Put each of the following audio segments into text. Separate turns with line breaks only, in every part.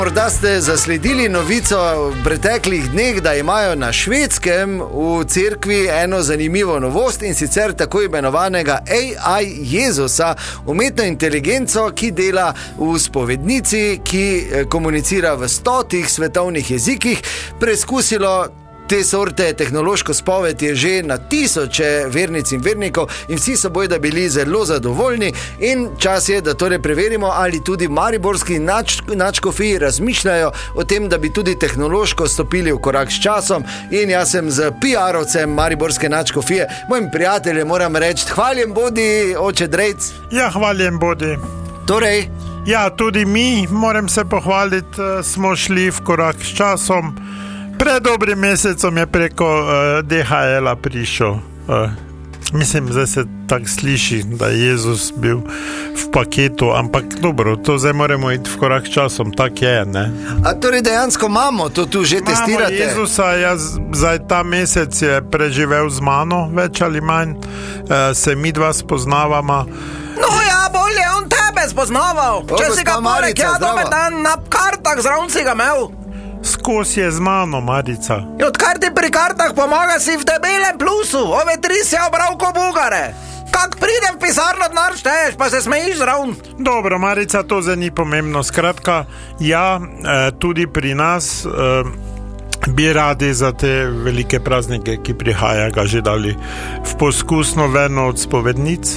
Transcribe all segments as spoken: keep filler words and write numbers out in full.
Morda ste zasledili novico v preteklih dneh, da imajo na Švedskem v cerkvi eno zanimivo novost, in sicer tako imenovanega A I Jezusa, umetno inteligenco, ki dela v spovednici, ki komunicira v stotih svetovnih jezikih. Preskusilo te sorte tehnološko spoved je že na tisoče vernic in vernikov in vsi so bojda bili zelo zadovoljni, in čas je, da torej preverimo, ali tudi mariborski nač, nadškofiji razmišljajo o tem, da bi tudi tehnološko stopili v korak s časom. In jaz sem z P R-ovcem mariborske nadškofije, mojim prijateljem moram reči, hvaljen bodi, oče Drejc.
Ja, hvaljen bodi.
Torej?
Ja, tudi mi, moram se pohvaliti, smo šli v korak s časom. Pred dobrim mesecom je preko uh, D H L-a prišel. Uh, mislim, zdaj se tako sliši, da je Jezus bil v paketu, ampak dobro, to zdaj moramo iti v korak s časom, tak je, ne?
A torej dejansko imamo to tu že testirate?
Imamo Jezusa, jaz zdaj ta mesec je preživel z mano, več ali manj, uh, se mi dva spoznavama.
No ja, bolje on tebe spoznaval,
o,
če si ga poleg ja dober dan na kartah zraven si ga imel.
Skos je z mano, Marica.
In odkar ti pri kartah pomaga, si v debelem plusu. Ove tri si obral ko bugare. Kak pridem v pisarno, denar šteješ, pa se smejiš zraven.
Dobro, Marica, to zdaj ni pomembno. Skratka, ja, tudi pri nas bi radi za te velike praznike, ki prihaja, ga že dali v poskusno verno od spovednic,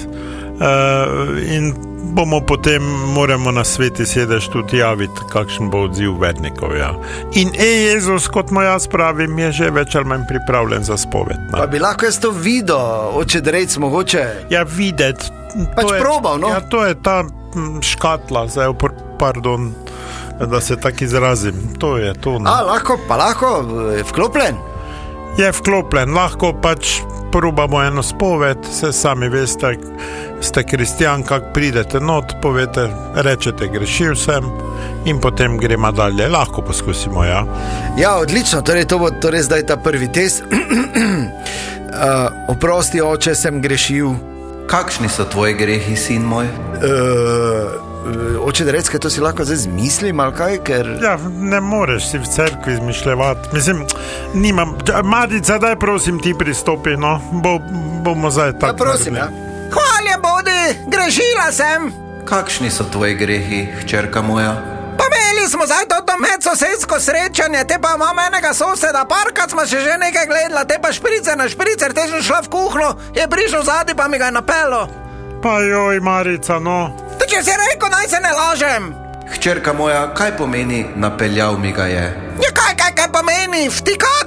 in bomo potem, moramo na Sveti sedež tudi javiti, kakšen bo odziv vernikov, ja. In E-Jezus, kot mu jaz pravim, je že več ali manj pripravljen za spoved.
Pa bi lahko jaz to videl, oče Drejc, mogoče?
Ja, videti.
Pač probal, no?
Ja, to je ta škatla, zdaj, pardon, da se tak izrazim. To je to, ne?
A, lahko, pa lahko, vklopljen?
Je vklopljen, lahko pač probamo eno spoved, se sami veste, ste kristjan, kak pridete not, povete, rečete, grešil sem, in potem gremo dalje. Lahko poskusimo, ja.
Ja, odlično, torej to bo torej zdaj ta prvi test. uh, oprosti, oče, sem grešil.
Kakšni so tvoji grehi, sin moj?
Uh, Oče Drejc, to si lahko zdaj zmislim, ali kaj, ker...
Ja, ne moreš si v cerkvi izmišljevati. Mislim, nimam... Marica, daj prosim ti pristopi, no. Bo, bomo zdaj tako...
Ja, prosim, ja.
Hvaljen bodi, grešila sem.
Kakšni so tvoji grehi, hčerka moja?
Pa imeli smo zdaj toto medsosedsko srečanje, te pa imam enega soseda, parkrat smo še že nekaj gledala, te pa špricer na špricer, te sem šla v kuhno, je prišel zadnji, pa mi ga je napelo.
Pa joj, Marica, no.
To če si rekel, naj se ne lažem.
Hčerka moja, kaj pomeni napeljal mi ga je?
Ja, kaj, kaj, kaj pomeni? Vtikati